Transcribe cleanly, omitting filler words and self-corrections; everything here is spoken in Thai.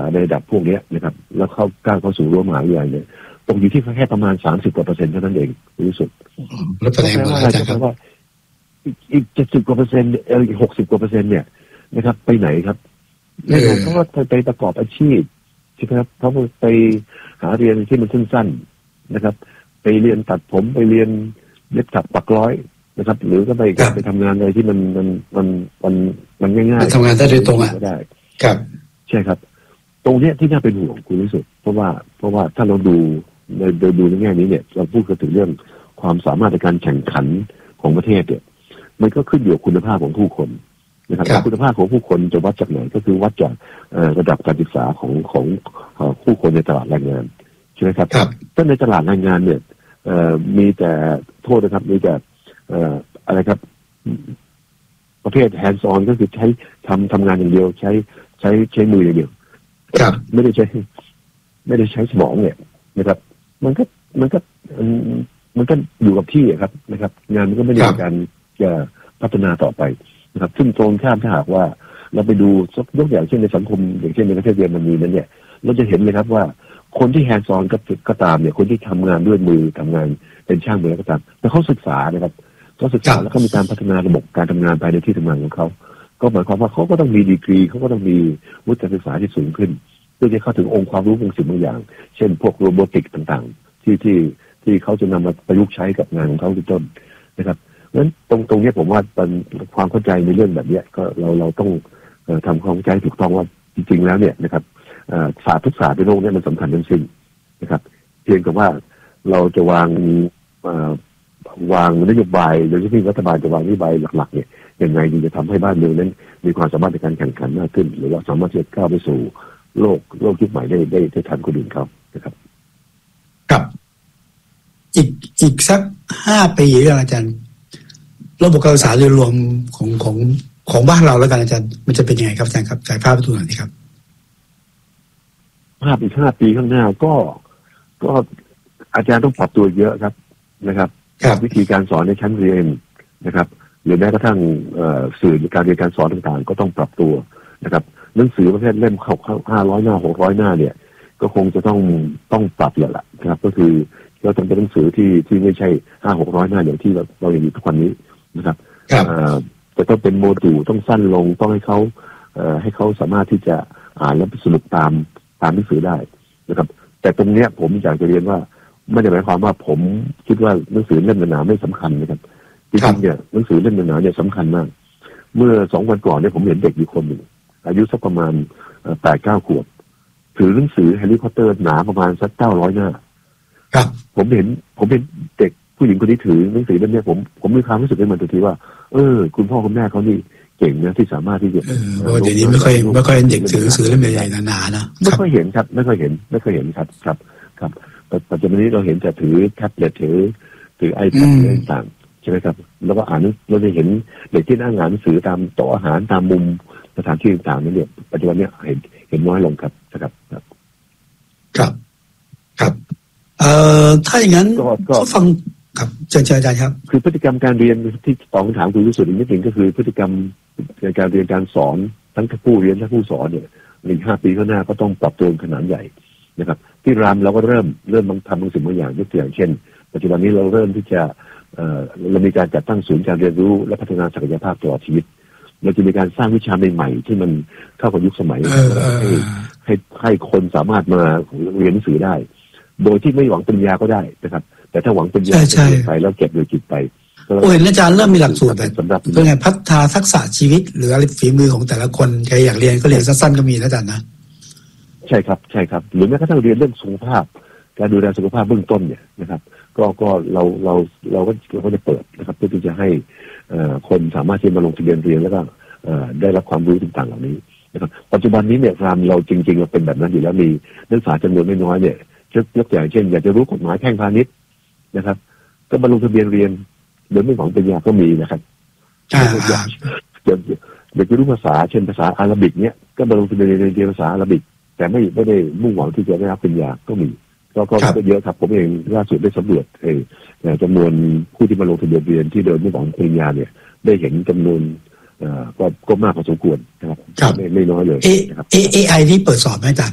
ในระดับพวกนี้นะครับแล้วเข้าสู่รั้วมหาวิทยาลัยเนี่ยตกอยู่ที่แค่ประมาณ30%เท่านั้นเองรู้สึกแล้วแสดงว่าอาจารย์ครับว่าอีก70%อีก60%เนี่ยนะครับไปไหนครับแน่นอนเขาก็ไปประกอบอาชีพใช่ไหมครับเขาไปหาเรียนที่มันสั้นๆนะครับไปเรียนตัดผมไปเรียนเย็บถักปักร้อยนะครับหรือก็ไปทำงานอะไรที่มันง่ายๆทำงานได้โดยตรงอ่ะได้ครับใช่ครับตรงเนี้ยที่น่าเป็นห่วงคุณรู้สึกเพราะว่าถ้าเราดูในแง่นี้เนี่ยเราพูดกันถึงเรื่องความสามารถในการแข่งขันของประเทศเนี่ยมันก็ขึ้นอยู่กับคุณภาพของผู้คนนะครับคุณภาพของผู้คนจะวัดจากไหนก็คือวัดจากระดับการศึกษาของผู้คนในตลาดแรงงานใช่ไหมครับถ้าในตลาดแรงงานเนี่ยมีแต่โทษนะครับมีแต่อะไรครับประเภท hands on ก็คือใช้ทำงานอย่างเดียวใช้มืออย่างเดียวไม่ได้ใช้สมองเนี่ยนะครับมันก็อยู่กับที่ครับนะครับงานมันก็ไม่ได้มีการจะพัฒนาต่อไปนะครับซึ่งตรงข้ามถ้าหากว่าเราไปดูยกอย่างเช่นในสังคมอย่างเช่นในประเทศเยอรมนีนั้นเนี่ยเราจะเห็นเลยครับว่าคนที่แฮนด์ซอนก็ตามเนี่ยคนที่ทำงานด้วยมือทำงานเป็นช่างมือก็ตามแต่เขาศึกษานะครับเขาศึกษาแล้วก็มีการพัฒนาระบบการทำงานภายในที่ทำงานของเขาก็หมายความว่าเขาก็ต้องมีดีกรีเขาก็ต้องมีวุฒิการศึกษาที่สูงขึ้นเพื่อจะเข้าถึงองค์ความรู้บางสิ่งบางอย่างเช่นพวกโรบอติกต่างๆที่เขาจะนำมาประยุกต์ใช้กับงานของเขาเป็นต้นนะครับเพราะฉะนั้นตรงนี้ผมว่าเป็นความเข้าใจในเรื่องแบบนี้ก็เราต้องทำความเข้าใจถูกต้องว่าจริงๆแล้วเนี่ยนะครับศาสตร์ทุกศาสตร์ในโลกนี้มันสำคัญทั้งสิ้นนะครับเพียงแต่ว่าเราจะวางนโยบายโดยที่รัฐบาลจะวางนโยบายหลักๆเนี่ยยังไงที่จะทำให้บ้านเมืองนั้นมีความสามารถในการแข่งขันมากขึ้นหรือว่าสามารถที่จะก้าวไปสู่โลกยุคใหม่ได้ทันคนอื่นเขานะครับครับอีกสัก5 ปีแล้วอาจารย์ระบบการศึกษาโดยรวมของบ้านเราแล้วกันอาจารย์มันจะเป็นยังไงครับอาจารย์ครับฉายภาพให้ดูหน่อยครับภาพอีก5 ปีข้างหน้าก็อาจารย์ต้องปรับตัวเยอะครับนะครับวิธีการสอนในชั้นเรียนนะครับหรือแม้กระทั่งสื่อการเรียนการสอนต่างๆก็ต้องปรับตัวนะครับหนังสือประเภทเล่ม500 หน้า600 หน้าเนี่ยก็คงจะต้องปรับแล้วล่ะนะครับก็คือเราต้องเป็นหนังสือที่ไม่ใช่500-600 หน้าอย่างที่เราเห็นอยู่ทุกวันนี้นะครับจะต้องเป็นโมดูลต้องสั้นลงต้องให้เขาสามารถที่จะอ่านและสรุปตามหนังสือได้นะครับแต่ตรงเนี้ยผมอยากจะเรียนว่าไม่ได้หมายความว่าผมคิดว่าหนังสือเล่มหนาไม่สำคัญนะครับจริงๆเนี่ยหนังสือเล่มหนาเนี่ยสำคัญมากเมื่อ2 วันก่อนเนี่ยผมเห็นเด็กอยู่คนหนึ่งอายุสักประมาณ8-9 ขวบถือหนังสือแฮร์รี่พอตเตอร์หนาประมาณสัก900 หน้าผมเห็นเด็กผู้หญิงคนนี้ถือหนังสือเล่มนี้ผมมีความรู้สึกในมันทันทีว่าคุณพ่อคุณแม่เขานี่เก่งนะที่สามารถที่จะเดี๋ยวนี้ไม่ค่อยเด็กถือหนังสือเล่มใหญ่ๆหนาๆนะไม่ค่อยเห็นครับไม่ค่อยเห็นครับปัจจุบันนี้เราเห็นแต่ถือแท็บเล็ตถือไอแพดต่างๆใช่ไหมครับแล้วก็เราจะเห็นเด็กที่นั่งอ่านหนังสือตามโต๊ะอาหารตามมุมสถานที่ต่างๆนั่นเนี่ยปัจจุบันนี้เห็นน้อยลงครับถ้าอย่างนั้นก็ฟังครับเชิญอาจารย์ครับคือพฤติกรรมการเรียนที่ตอบคำถามคุณวิสุทธิ์อีกนิดนึงก็คือพฤติกรรมในการเรียนการสอนทั้งผู้เรียนและผู้สอนเนี่ยอีก5 ปีข้างหน้าก็ต้องปรับตัวขนาดใหญ่นะครับที่รามเราก็เริ่มทำบางสิ่งบางอย่างยกตัวอย่างเช่นปัจจุบันนี้เราเริ่มที่จะเรามีการจัดตั้งศูนย์การเรียนรู้และพัฒนาศักยภาพตลอดชีวิตเราจะมีการสร้างวิชาใหม่ๆที่มันเข้ากับยุคสมัยให้คนสามารถมาเรียนหนังสือได้โดยที่ไม่หวังปริญญาก็ได้นะครับแต่ถ้าหวังปริญญาไปแล้วเก็บโดยจิตไปเห็นอาจารย์เริ่มมีหลักสูตรสำหรับเพื่อไงพัฒนาทักษะชีวิตหรืออะไรฝีมือของแต่ละคนใครอยากเรียนก็เรียนสั้นๆก็มีนะอาจารย์นะใช่ครับหรือแม้กระทั่งเรียนเรื่องสุขภาพการดูแลสุขภาพเบื้องต้นเนี่ยนะครับก็เราก็จะเปิดนะครับเพื่อที่จะให้คนสามารถที่มาลงทะเบียนเรียนแล้วก็ได้รับความรู้ต่างๆเหล่านี้นะครับปัจจุบันนี้เนี่ยเราจริงๆเราเป็นแบบนั้นอยู่แล้วมีนักศึกษาจำนวนไม่น้อยเนี่ยยกตัวอย่างเช่นอยากจะรู้กฎหมายแพ่งพาณิชย์นะครับก็มาลงทะเบียนเรียนโดยไม่หวังปริญญาก็มีนะครับอยากจะรู้ภาษาเช่นภาษาอาหรับิกเนี่ยก็มาลงทะเบียนเรียนภาษาอาหรับิกแต่ไม่ได้มุ่งหวังที่จะได้รับปริญญาก็มีก็เยอะครับผมเองล่าสุดได้สำรวจจำนวนผู้ที่มาลงทะเบียนเรียนที่โดยไม่หวังปริญญาเนี่ยได้เห็นจำนวนก็มากพอสมควรนะครับไม่น้อยเลย AI ที่เปิดสอบไหมอาจารย์